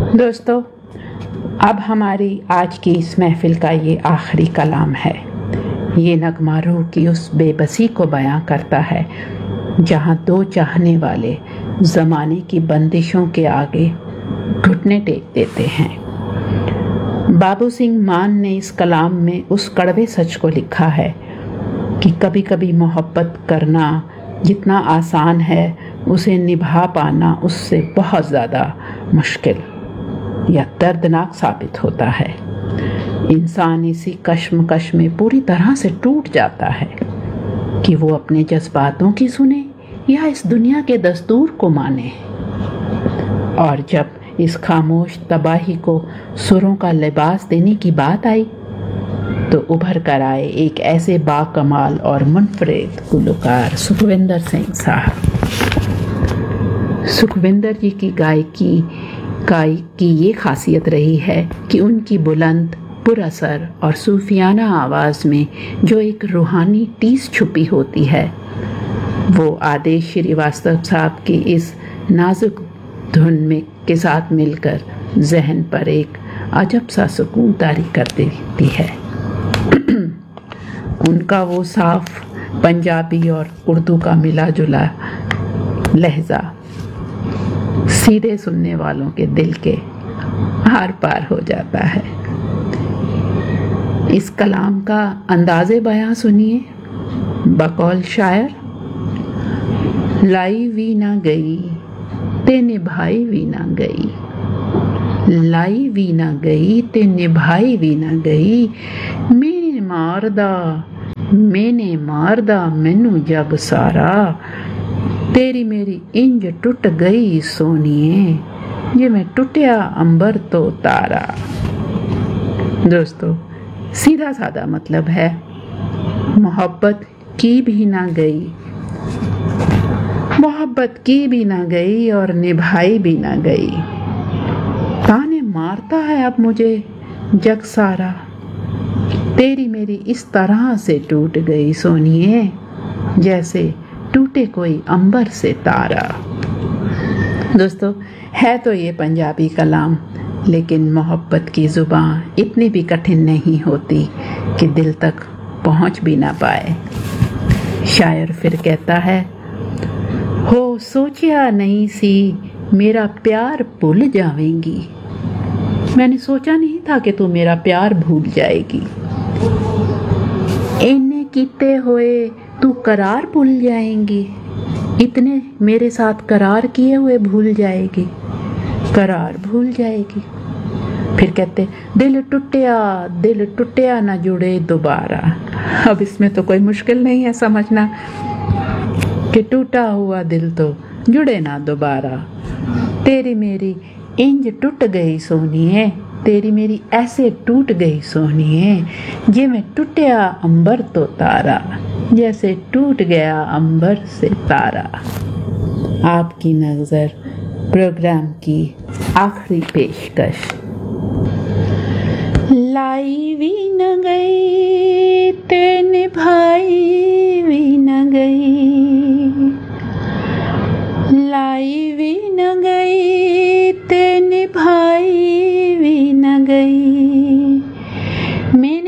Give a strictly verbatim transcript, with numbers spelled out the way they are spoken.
دوستو، اب ہماری آج کی اس محفل کا یہ آخری کلام ہے۔ یہ نغمہ روح کی اس بے بسی کو بیان کرتا ہے جہاں دو چاہنے والے زمانے کی بندشوں کے آگے گھٹنے ٹیک دیتے ہیں۔ بابو سنگھ مان نے اس کلام میں اس کڑوے سچ کو لکھا ہے کہ کبھی کبھی محبت کرنا جتنا آسان ہے، اسے نبھا پانا اس سے بہت زیادہ مشکل یا دردناک ثابت ہوتا ہے۔ انسان اسی کشمکش میں پوری طرح سے ٹوٹ جاتا ہے کہ وہ اپنے جذباتوں کی سنے یا اس دنیا کے دستور کو مانے، اور جب اس خاموش تباہی کو سروں کا لباس دینے کی بات آئی تو ابھر کر آئے ایک ایسے باکمال اور منفرد گلوکار سکھوندر سنگھ صاحب۔ سکھوندر جی کی گائیکی کی یہ خاصیت رہی ہے کہ ان کی بلند، پر اثر اور صوفیانہ آواز میں جو ایک روحانی ٹیس چھپی ہوتی ہے، وہ آدیش شری واستو صاحب کی اس نازک دھن میں کے ساتھ مل کر ذہن پر ایک عجب سا سکون طاری کر دیتی ہے۔ ان کا وہ صاف پنجابی اور اردو کا ملا جلا لہجہ سیدھے سننے والوں کے دل کے آر پار ہو جاتا ہے۔ اس کلام کا انداز بیاں سنیے بقول شاعر: لائی وی نہ گئی تے نبھائی وی نہ گئی، لائی وی نہ گئی تے نبھائی وی نہ گئی، میں نے ماردا میں نے ماردا مینو جگ سارا، تیری میری انج ٹوٹ گئی سونیے جے میں ٹوٹیا امبر تو تارا۔ دوستو، سیدھا سادہ مطلب ہے محبت کی بھی نہ گئی محبت کی بھی نہ گئی اور نبھائی بھی نہ گئی، تانے مارتا ہے اب مجھے جگ سارا، تیری میری اس طرح سے ٹوٹ گئی سونیے جیسے ٹوٹے کوئی عنبر سے تارا۔ دوستو، ہے تو یہ پنجابی کلام، لیکن محبت کی زبان اتنی بھی کٹھن نہیں ہوتی کہ دل تک پہنچ بھی نہ پائے۔ شاعر پھر کہتا ہے: ہو سوچیا نہیں سی میرا پیار بھول جاویں گی، میں نے سوچا نہیں تھا کہ تو میرا پیار بھول جائے گی، اینے کیتے ہوئے تو قرار بھول جائیں گی، اتنے میرے ساتھ قرار کیے ہوئے بھول جائے گی، قرار بھول جائے گی۔ پھر کہتے: دل ٹوٹیا دل ٹوٹیا نہ جڑے دوبارہ۔ اب اس میں تو کوئی مشکل نہیں ہے سمجھنا کہ ٹوٹا ہوا دل تو جڑے نہ دوبارہ، تیری میری انج ٹوٹ گئی سونیے، تیری میری ایسے ٹوٹ گئی سونیے جے میں ٹوٹیا امبر تو تارا، جیسے ٹوٹ گیا امبر سے تارا۔ آپ کی نظر پروگرام کی آخری پیشکش: لائی بھی نہ گئی تے نبھائی بھی نہ گئی، لائی